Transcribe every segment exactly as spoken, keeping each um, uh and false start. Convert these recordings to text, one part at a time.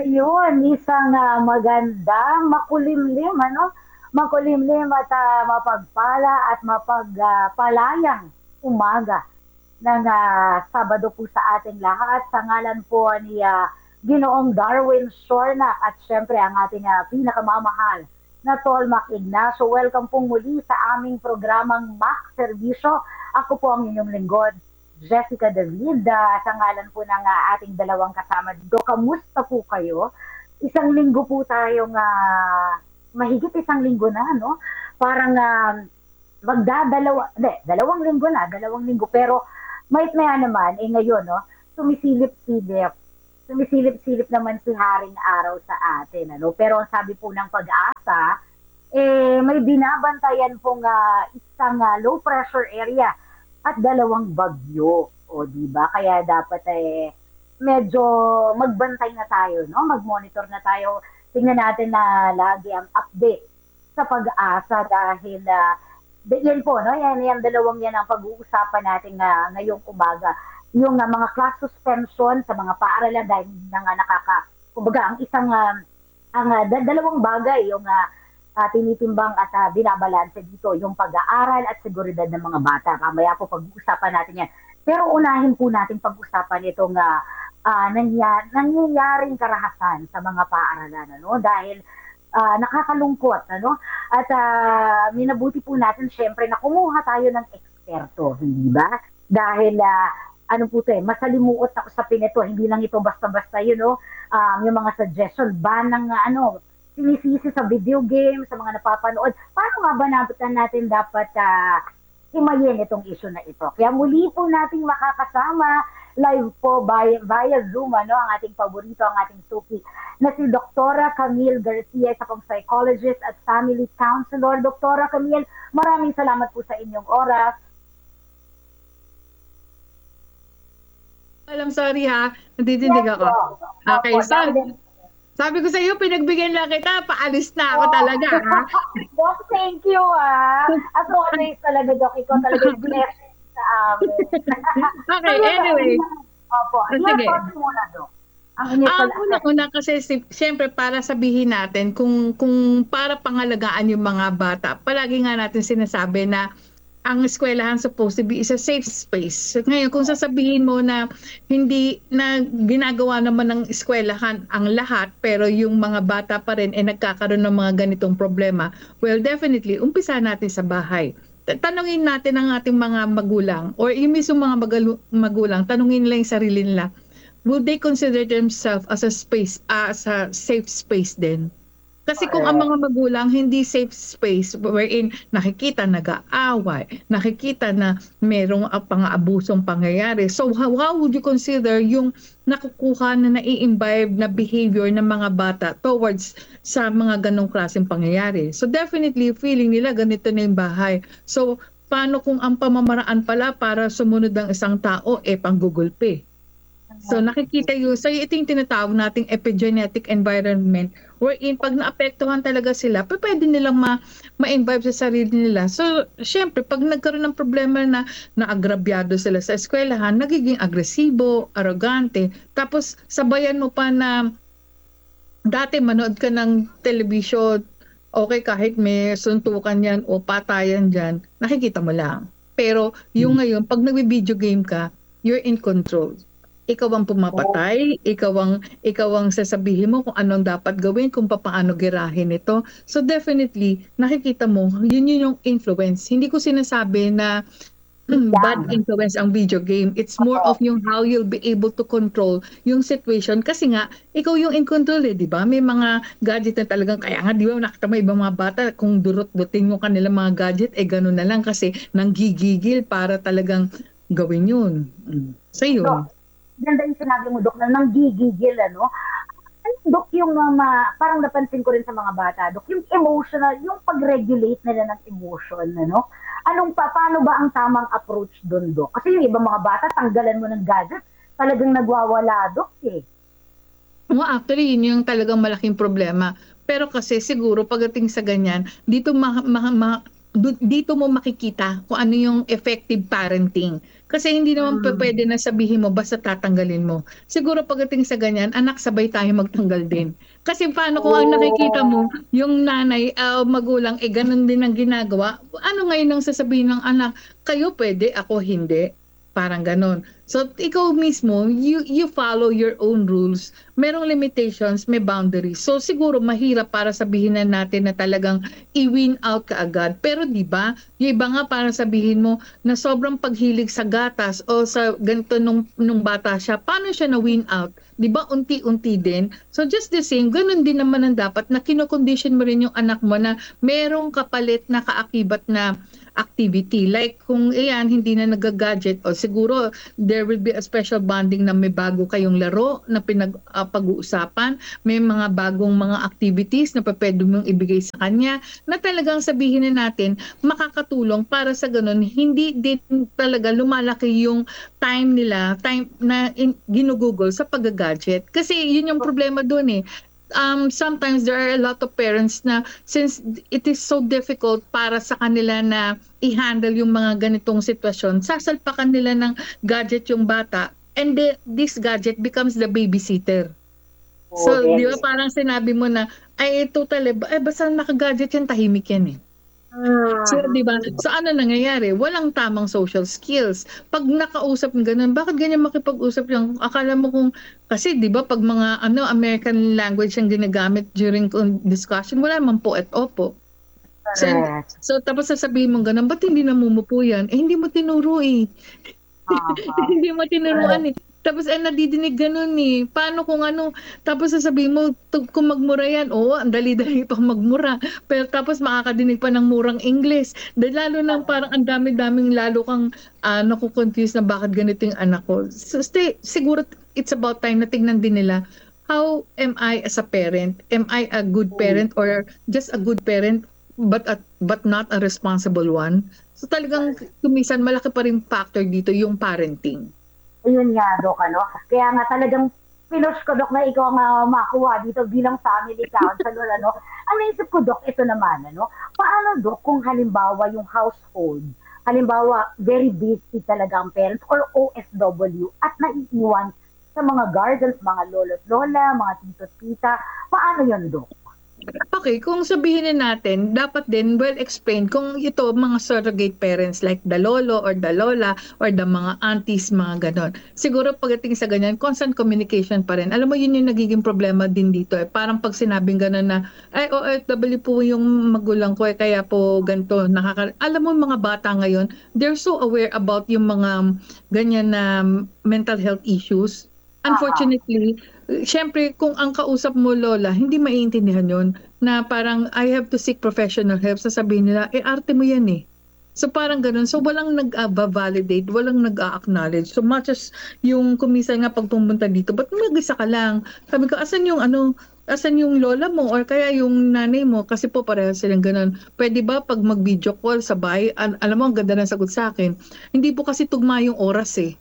Ayun, isang, ah, magandang makulimlim ano, makulimlim at, ah, mapagpala at mapag ah, palayang umaga ng, ah, Sabado po sa ating lahat. Sa ngalan po ni, ah, Ginoong Darwin Shornac at siyempre ang ating, ah, pinakamamahal na Tolmac Ignacio. Welcome pong muli sa aming programang Mac Servicio. Ako po ang inyong lingkod, Jessica David, ah, sa ngalan po ng ah, ating dalawang kasama dito. Kamusta po kayo? Isang linggo po tayong, ah, mahigit isang linggo na, no? Parang ah, magdadalawa, hindi, dalawang linggo na, dalawang linggo. Pero mayat maya naman, eh ngayon, no? Sumisilip-silip. Sumisilip-silip naman si Haring Araw sa atin, ano? Pero ang sabi po ng pag-asa, eh, may binabantayan pong ah, isang ah, low pressure area at dalawang bagyo. O, di ba? Kaya dapat eh, medyo magbantay na tayo, no? Mag-monitor na tayo. Tingnan natin na lagi ang update sa pag-asa dahil uh, yan po, no? Yan, yan dalawang yan ang pag-uusapan natin na ngayong umaga. Yung uh, mga class suspension sa mga paaralan dahil na nga nakaka, kumbaga, ang isang, uh, ang uh, dalawang bagay, yung uh, uh, tinitimbang at uh, binabalanse dito, yung pag-aaral at seguridad ng mga bata. Mamaya po pag-uusapan natin yan. Pero unahin po natin pag-usapan itong uh, uh, nangya, nangyayaring karahasan sa mga paaralan. Ano? Dahil uh, nakakalungkot. Ano? At uh, minabuti po natin syempre na kumuha tayo ng eksperto. Hindi ba? Dahil uh, ano po ito eh, masalimuot na usapin ito. Hindi lang ito basta-basta yun. No? Um, yung mga suggestion ba ng uh, ano, sinisisi sa video game, sa mga napapanood. Paano nga ba nabutan natin dapat uh, himayin itong issue na ito? Kaya muli po nating makakasama live po by, via Zoom, ano, ang ating paborito, ang ating suki, na si Doktora Camille Garcia, isa pong psychologist at family counselor. Doktora Camille, maraming salamat po sa inyong oras. Alam, sorry ha, nadidinig ako. Okay, so, sabi ko sa iyo, pinagbigyan lang kita, paalis na ako talaga, ha? Doc, thank you, ah. As always talaga, Doc, ikaw talaga yung blessing sa amin. Okay, anyway. Opo, Sige. muna, Doc. Ang Ah, initial una-una kasi si- siyempre para sabihin natin kung kung para pangalagaan yung mga bata, palagi nga natin sinasabi na ang eskwelahan supposed to be is a safe space. Ngayon, kung sasabihin mo na hindi na ginagawa naman ng eskwelahan ang lahat, pero yung mga bata pa rin ay nagkakaroon ng mga ganitong problema, well, definitely, umpisa natin sa bahay. Ta- Tanungin natin ang ating mga magulang or yung mismo mga magalu- magulang, tanungin nila yung sarili nila, would they consider themselves as a space, as a safe space din? Kasi kung ang mga magulang hindi safe space wherein nakikita nag-aaway, nakikita na merong uh, pang-abusong pangyayari. So how, how would you consider yung nakukuha na nai-imbibe na behavior ng mga bata towards sa mga ganong klaseng pangyayari? So definitely feeling nila ganito na yung bahay. So paano kung ang pamamaraan pala para sumunod ng isang tao eh panggugulpi? So nakikita yun, so ito yung tinatawag nating epigenetic environment wherein pag naapektuhan talaga sila, pa pwede nilang ma- ma-imbibe sa sarili nila. So syempre, pag nagkaroon ng problema na naagrabyado sila sa eskwelahan, nagiging agresibo, arrogante, tapos sabayan mo pa na dati manood ka ng television, okay kahit may suntukan yan o patayan dyan, nakikita mo lang. Pero yung ngayon, pag nagbi-video game ka, you're in control. Ikaw ang pumapatay, ikaw ang ikaw ang sasabihin mo kung anong dapat gawin, kung paano girahin ito. So definitely, nakikita mo, yun yun yung influence. Hindi ko sinasabi na bad influence ang video game. It's more of yung how you'll be able to control yung situation. Kasi nga, ikaw yung in control eh, di ba? May mga gadget na talagang, kaya nga, di ba, nakita mo ibang mga bata, kung durot-dutin mo kanila mga gadget, eh gano'n na lang kasi nanggigigil para talagang gawin yun. So yun. Ganda yung sinabi mo, Dok, na nanggigigil, ano? Ano, Dok, yung uh, ma- parang napansin ko rin sa mga bata, Dok, yung emotional, yung pag-regulate nila ng emotion, ano? Anong pa, paano ba ang tamang approach doon, Dok? Kasi yung ibang mga bata, tanggalan mo ng gadget, talagang nagwawala, Dok, eh. No, actually, yun yung talagang malaking problema. Pero kasi siguro pagdating sa ganyan, dito ma, ma, ma, du- dito mo makikita kung ano yung effective parenting. Kasi hindi naman pa Mm. pwede na sabihin mo basta tatanggalin mo. Siguro pagdating sa ganyan, anak sabay tayo magtanggal din. Kasi paano kung ang nakikita mo, Oh. yung nanay, ah, magulang, eh ganun din ang ginagawa, ano ngayon ang sasabihin ng anak, kayo pwede, ako hindi. Parang ganon. So, ikaw mismo, you, you follow your own rules. Merong limitations, may boundaries. So, siguro mahirap para sabihin na natin na talagang i-win out ka agad. Pero di ba, yung iba nga para sabihin mo na sobrang paghilig sa gatas o sa ganito nung, nung bata siya, paano siya na win out? Di ba unti-unti din? So just the same, ganun din naman ang dapat na kinocondition mo rin yung anak mo na merong kapalit na kaakibat na activity. Like kung iyan, hindi na nag-gadget o siguro there will be a special bonding na may bago kayong laro na pinag-pag-uusapan, may mga bagong mga activities na pwede mong ibigay sa kanya na talagang sabihin na natin makakatulong para sa ganun hindi din talaga lumalaki yung time nila, time na in, ginugugol sa pag-gadget. Kasi yun yung problema doon eh. Um, sometimes there are a lot of parents na since it is so difficult para sa kanila na i-handle yung mga ganitong sitwasyon, sasalpakan nila ng gadget yung bata and the, this gadget becomes the babysitter. Oh, So, di ba yes. parang sinabi mo na, ay, totally, eh, basta naka-gadget yan, tahimik yan eh. So, Mm. di ba? So, ano nangyayari? Walang tamang social skills. Pag nakausap ng ganun, bakit ganyan makipag-usap yung akala mo kung, kasi di ba pag mga ano American language ang ginagamit during con- discussion, wala naman po at opo. So, Correct. so tapos sasabihin mo ganun, ba't hindi namumupo yan? Eh, hindi mo tinuro eh. Uh-huh. Hindi mo tinuruan Correct. eh. Tapos eh, nadidinig ganun eh. Paano kung ano, tapos sasabihin mo, tug- kung magmura yan, oo, ang dali-dali pang magmura. Pero tapos makakadinig pa ng murang English. Dahil lalo nang parang ang dami-daming lalo kang uh, nakukonfuse na bakit ganito yung anak ko. So stay, siguro it's about time na tingnan din nila, how am I as a parent? Am I a good parent or just a good parent but a, but not a responsible one? So talagang kumisan malaki pa rin factor dito yung parenting. Ayun nga, Dok, ano? Kaya nga talagang pinush ko, Dok, na ikaw nga makuha dito bilang family counselor, ano? Ang naisip ko, Dok, ito naman, ano? Paano, Dok, kung halimbawa yung household, halimbawa, very busy talaga ang parents or O F W at naiiwan sa mga guardians, mga lolo't lola, mga tito tita, paano yun, Dok? Okay, kung sabihin na natin, dapat din well explained kung ito mga surrogate parents like the lolo or the lola or the mga aunties, mga ganon. Siguro pagdating sa ganyan, constant communication pa rin. Alam mo, yun yung nagiging problema din dito. Eh. Parang pag sinabing ganon na, ay, O F W po yung magulang ko, eh, kaya po ganito. Nakaka Alam mo, mga bata ngayon, they're so aware about yung mga ganyan na mental health issues. Unfortunately, syempre kung ang kausap mo lola, hindi maiintindihan yon na parang I have to seek professional help. Sasabihin nila, eh arte mo yan eh. So parang ganun. So walang nag-validate, walang nag-acknowledge. So much as yung kumisan nga pag pumunta dito, ba't mag-isa ka lang? Sabi ko, asan yung ano, asan yung lola mo or kaya yung nanay mo? Kasi po pareho silang ganun. Pwede ba pag mag-video call sa bahay, al- alam mo, ang ganda ng sagot sa akin, hindi po kasi tugma yung oras eh.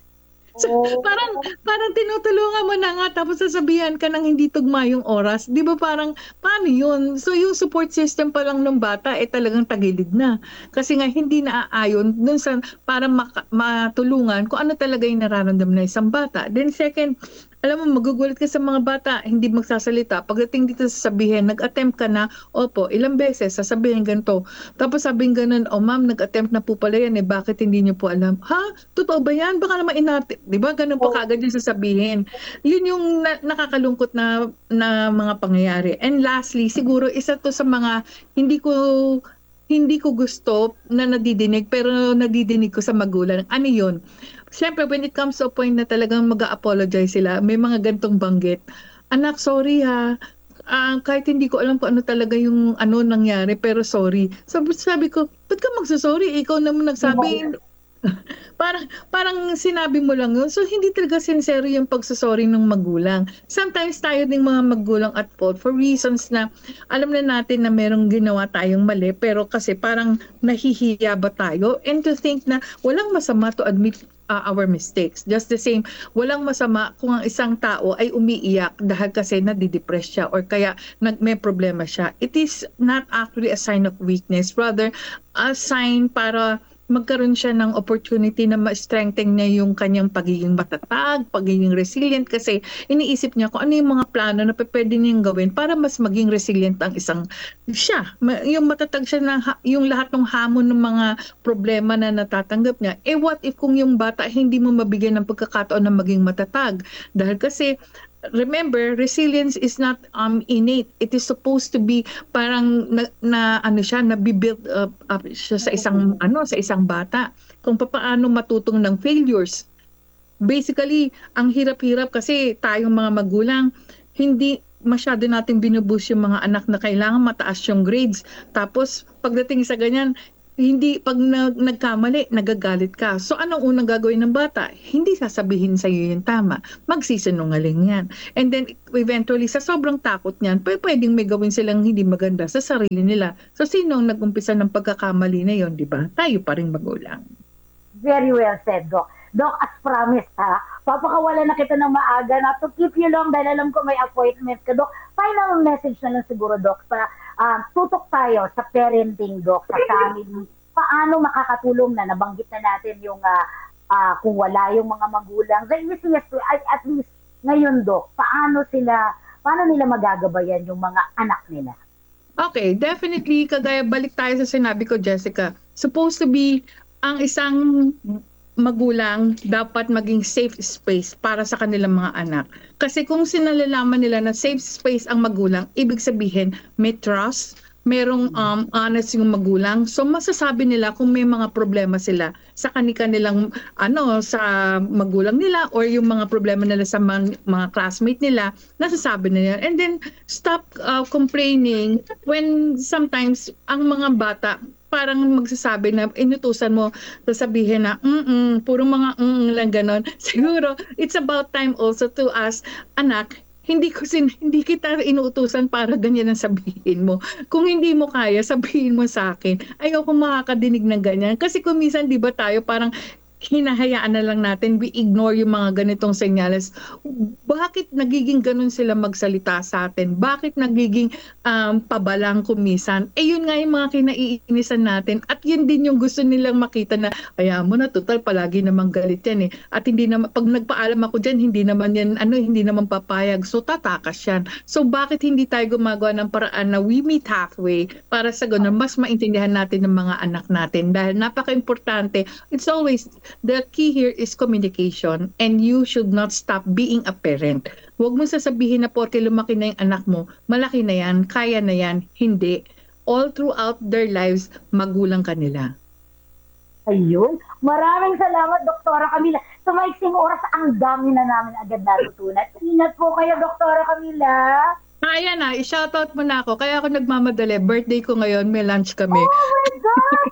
So, Oh. parang parang tinutulungan mo na nga tapos sasabihan ka ng hindi tugma yung oras. 'Di ba parang paano 'yun? So yung support system pa lang ng bata eh talagang tagilid na. Kasi nga hindi naaayon dun sa para maka, matulungan kung ano talaga yung nararamdaman ng isang bata. Then second, alam mo, magugulat ka sa mga bata, hindi magsasalita. Pagdating dito sasabihin, nag-attempt ka na, opo, ilang beses, sasabihin ganito. Tapos sabihin ganun, oh ma'am, nag-attempt na po pala yan eh, bakit hindi niyo po alam? Ha? Totoo ba yan? Baka naman inati. Di ba? Ganun pa kagad yung sasabihin. Yun yung na- nakakalungkot na, na mga pangyayari. And lastly, siguro isa to sa mga hindi ko hindi ko gusto na nadidinig pero nadidinig ko sa magulang. Ano yun? Siyempre, when it comes to a point na talagang mag-a-apologize sila, may mga gantong banggit. Anak, sorry ha. Ah, kahit hindi ko alam kung ano talaga yung ano nangyari, pero sorry. Sabi, sabi ko, ba't ka magsasorry? Ikaw naman nagsabi. Parang parang sinabi mo lang yun. So hindi talaga sincere yung pagsasorry ng magulang. Sometimes tayo ding mga magulang at fault for reasons na alam na natin na merong ginawa tayong mali pero kasi parang nahihiya ba tayo and to think na walang masama to admit uh, our mistakes. Just the same, walang masama kung ang isang tao ay umiiyak dahil kasi nadidepress siya or kaya nag may problema siya. It is not actually a sign of weakness, rather a sign para magkaroon siya ng opportunity na ma-strengthen niya yung kanyang pagiging matatag, pagiging resilient, kasi iniisip niya kung ano yung mga plano na pwede niyang gawin para mas maging resilient ang isang siya. Ma- Yung matatag siya na ha- yung lahat ng hamon ng mga problema na natatanggap niya. Eh what if kung yung bata hindi mo mabigyan ng pagkakataon na maging matatag? Dahil kasi remember, resilience is not um innate. It is supposed to be parang na, na ano siya, na build up, up siya sa isang ano, sa isang bata. Kung paano matutong ng failures. Basically, ang hirap-hirap kasi tayong mga magulang, hindi masyado nating binubus yung mga anak na kailangan mataas yung grades. Tapos pagdating sa ganyan, hindi pag nag, nagkamali, nagagalit ka. So anong unang gagawin ng bata? Hindi sasabihin sa iyo yung tama. Magsisinungaling yan. And then eventually sa sobrang takot niyan, pwede, pwedeng may gawin silang hindi maganda sa sarili nila. So sino ang nag-umpisa ng pagkakamali na yon, di ba? Tayo pa rin magulang. Very well said, Doc. Doc, as promised ha, papakawala na kita ng maaga na to keep you long dahil alam ko may appointment ka, Doc. Final message na lang siguro, Doc, para uh, tutok tayo sa parenting, Doc, sa family. Paano makakatulong na, nabanggit na natin yung uh, uh, kung wala yung mga magulang. The easiest way, at, at least ngayon, Doc, paano sila, paano nila magagabayan yung mga anak nila? Okay, definitely, kagaya balik tayo sa sinabi ko, Jessica, supposed to be ang isang magulang dapat maging safe space para sa kanilang mga anak. Kasi kung sinalalaman nila na safe space ang magulang, ibig sabihin may trust, merong um, honest yung magulang. So masasabi nila kung may mga problema sila sa kanilang ano sa magulang nila or yung mga problema nila sa mga, mga classmate nila, nasasabi nila. And then stop uh, complaining when sometimes ang mga bata parang magsasabi na inutusan mo, sasabihin na, mm puro mga mm lang ganon. Siguro, it's about time also to ask, anak, hindi ko sin hindi kita inuutusan para ganyan ang sabihin mo. Kung hindi mo kaya, sabihin mo sa akin. Ayoko makakadinig ng ganyan. Kasi kung minsan, di ba tayo parang hinahayaan na lang natin, we ignore yung mga ganitong senyales. Bakit nagiging ganun sila magsalita sa atin? Bakit nagiging um, pabalang kumisan? Eh yun nga yung mga kinaiinisan natin at yun din yung gusto nilang makita na kaya mo na, total palagi namang galit yan eh. At hindi naman, pag nagpaalam ako dyan, hindi naman yan, ano, hindi naman papayag. So tatakas yan. So bakit hindi tayo gumagawa ng paraan na we meet halfway para sa ganun, mas maintindihan natin ng mga anak natin? Dahil napaka-importante, it's always the key here is communication, and you should not stop being a parent. Huwag mo sasabihin na porke lumaki na yung anak mo, malaki na yan, kaya na yan. Hindi. All throughout their lives, magulang ka nila. Ayun. Maraming salamat, Doktora Camila. Sa maiksing oras, ang dami na namin agad natutunan. Ingat po kayo, Doktora Camila. Kaya na, i-shoutout mo na ako. Kaya ako nagmamadali. Birthday ko ngayon, may lunch kami. Oh my God!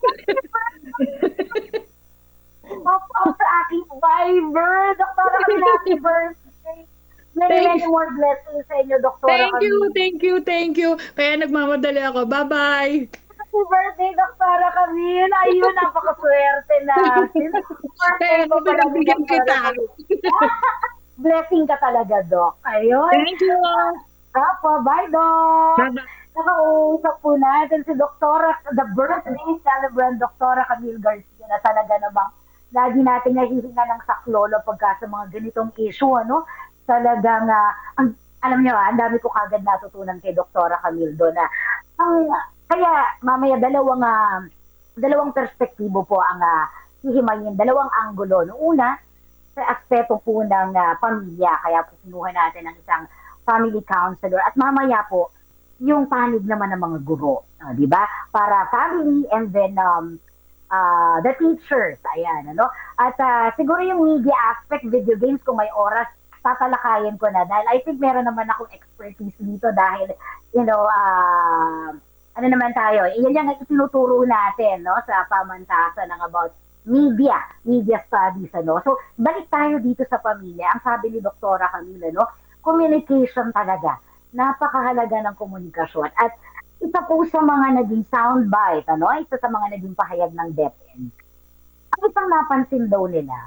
Pop-up sa aking Viber. Doktora Camila, happy birthday. Many, many more blessings sa inyo, Doktora Camila. Thank you, thank you, thank you. Kaya nagmamadali ako. Bye-bye. Happy birthday, Doktora Camila. Ayun, napakaswerte natin. Kaya mo pinabigyan kita. Blessing ka talaga, Dok. Ayun. Thank you. Apo, bye, Dok. Bye-bye. Nakausap po natin si Doktora, the birthday celebrant, Doktora Camille Garcia, na talaga namang lagi natin nahihinga ng saklolo pagka sa mga ganitong issue, ano? Talagang, uh, ang, alam niyo, ah, ang dami ko kagad natutunan kay Doktora Camille doon na, ang, kaya mamaya dalawang, uh, dalawang perspektibo po ang uh, hihimayin, dalawang anggulo. Noong una, sa aspeto po ng uh, pamilya, kaya po sinuha natin ng isang family counselor, at mamaya po, yung panig naman ng mga guro, uh, di ba? Para family and then um, uh, the teachers, ayan, ano? At uh, siguro yung media aspect, video games, kung may oras, tatalakayin ko na. Dahil I think meron naman akong expertise dito dahil, you know, uh, ano naman tayo, yan yung itinuturo natin, no? Sa pamantasan ng about media, media studies, ano? So, balik tayo dito sa pamilya. Ang sabi ni Doktora Camila, no? Communication talaga. Napakahalaga ng komunikasyon. At isa po sa mga naging soundbite, ano? Isa sa mga naging pahayag ng DepEd. Ang isang napansin daw nila,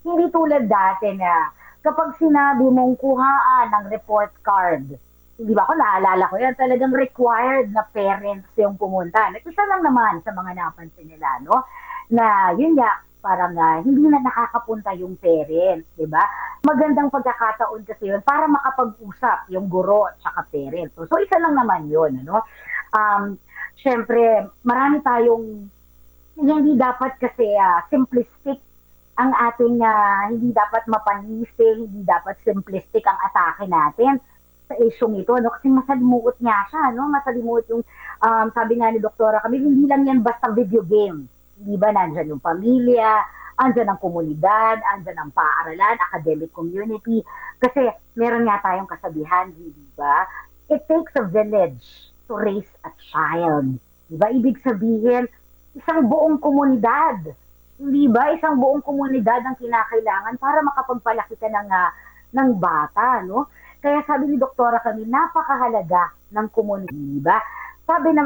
Hindi tulad dati na kapag sinabi mong kuhaan ng report card, hindi ba ako naalala ko yan, talagang required na parents yung pumunta. Nag-isa lang naman sa mga napansin nila, no? Na yun nga, parang ah, hindi na nakakapunta yung parents, di ba? Magandang pagkakataon kasi yun para makapag-usap yung guro at saka parents. So, so isa lang naman yun, ano? Um, Siyempre, marami tayong hindi dapat kasi ah, simplistic ang ating ah, hindi dapat mapanisi, hindi dapat simplistic ang atake natin sa isyong ito, no? Kasi masalimuot niya siya, no? Masalimuot yung, um, sabi nga ni Doktora kami, hindi lang yan basta video game. Di ba, nandyan yung pamilya, andyan ang komunidad, andyan ang paaralan, academic community. Kasi meron nga tayong kasabihan, di ba? It takes a village to raise a child. Di ba? Ibig sabihin, isang buong komunidad. Hindi ba? Isang buong komunidad ang kinakailangan para makapagpalaki ka ng, ah, ng bata, no? Kaya sabi ni Doktora kami, napakahalaga ng komunidad, di ba? Sabi naman